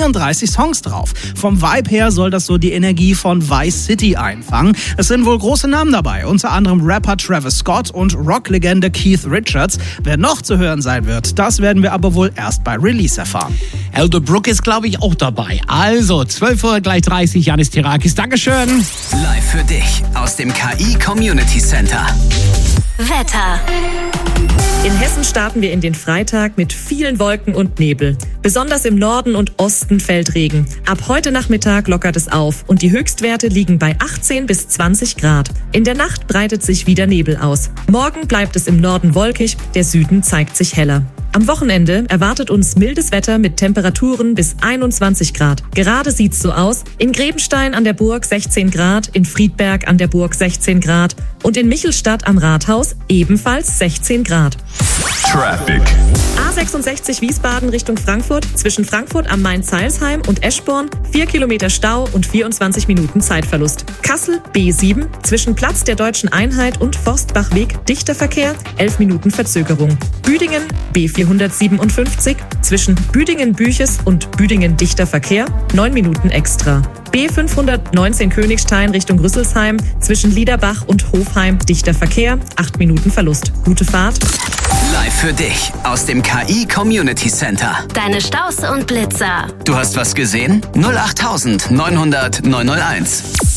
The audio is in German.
34 Songs drauf. Vom Vibe her soll das so die Energie von Vice City einfangen. Es sind wohl große Namen dabei, unter anderem Rapper Travis Scott und Rocklegende Keith Richards. Wer noch zu hören sein wird, das werden wir aber wohl erst bei Release erfahren. Elderbrook ist, glaube ich, auch dabei. Also, 12 Uhr gleich 30, Janis Tirakis. Dankeschön. Live für dich aus dem KI Community Center. Wetter. In Hessen starten wir in den Freitag mit vielen Wolken und Nebel. Besonders im Norden und Osten fällt Regen. Ab heute Nachmittag lockert es auf und die Höchstwerte liegen bei 18 bis 20 Grad. In der Nacht breitet sich wieder Nebel aus. Morgen bleibt es im Norden wolkig, der Süden zeigt sich heller. Am Wochenende erwartet uns mildes Wetter mit Temperaturen bis 21 Grad. Gerade sieht's so aus. In Grebenstein an der Burg 16 Grad, in Friedberg an der Burg 16 Grad und in Michelstadt am Rathaus ebenfalls 16 Grad. Traffic. A66 Wiesbaden Richtung Frankfurt, zwischen Frankfurt am Main-Zeilsheim und Eschborn 4 Kilometer Stau und 24 Minuten Zeitverlust. Kassel B7, zwischen Platz der Deutschen Einheit und Forstbachweg dichter Verkehr, 11 Minuten Verzögerung. Büdingen B457, zwischen Büdingen-Büches und Büdingen dichter Verkehr, 9 Minuten extra. B519 Königstein Richtung Rüsselsheim, zwischen Liederbach und Hofheim dichter Verkehr, 8 Minuten Verlust. Gute Fahrt. Live für dich aus dem KI Community Center. Deine Staus und Blitzer. Du hast was gesehen? 08900 901.